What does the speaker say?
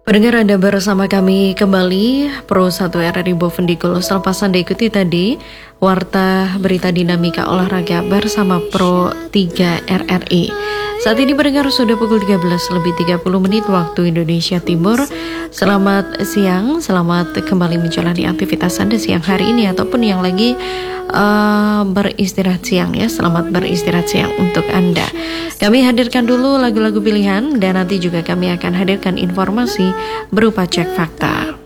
Pendengar, Anda bersama kami kembali Pro 1 RRI Bovendigul. Selepas Anda ikuti tadi Warta Berita Dinamika Olahraga bersama Pro 3 RRI. Saat ini pendengar sudah pukul 13:30 waktu Indonesia Timur. Selamat siang, selamat kembali menjalani aktivitas Anda siang hari ini ataupun yang lagi beristirahat siang ya. Selamat beristirahat siang untuk Anda. Kami hadirkan dulu lagu-lagu pilihan dan nanti juga kami akan hadirkan informasi berupa cek fakta.